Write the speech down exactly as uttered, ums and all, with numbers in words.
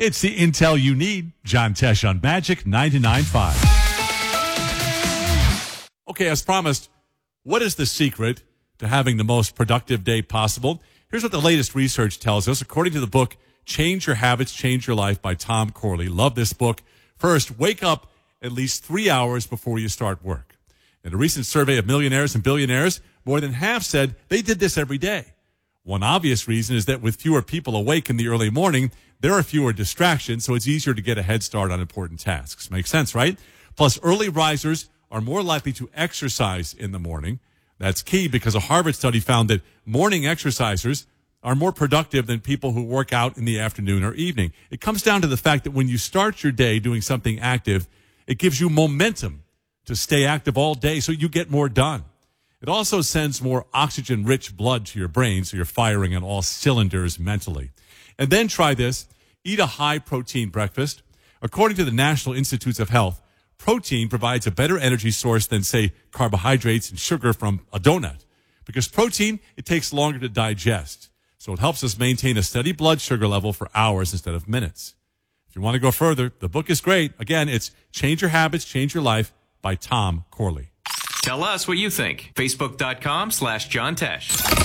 It's the intel you need. John Tesh on Magic ninety-nine point five. Okay, as promised, what is the secret to having the most productive day possible? Here's what the latest research tells us. According to the book, Change Your Habits, Change Your Life by Tom Corley. Love this book. First, wake up at least three hours before you start work. In a recent survey of millionaires and billionaires, more than half said they did this every day. One obvious reason is that with fewer people awake in the early morning, there are fewer distractions, so it's easier to get a head start on important tasks. Makes sense, right? Plus, early risers are more likely to exercise in the morning. That's key because a Harvard study found that morning exercisers are more productive than people who work out in the afternoon or evening. It comes down to the fact that when you start your day doing something active, it gives you momentum to stay active all day so you get more done. It also sends more oxygen-rich blood to your brain, so you're firing on all cylinders mentally. And then try this. Eat a high-protein breakfast. According to the National Institutes of Health, protein provides a better energy source than, say, carbohydrates and sugar from a donut. Because protein, it takes longer to digest. So it helps us maintain a steady blood sugar level for hours instead of minutes. If you want to go further, the book is great. Again, it's Change Your Habits, Change Your Life by Tom Corley. Tell us what you think. Facebook.com slash John Tesh.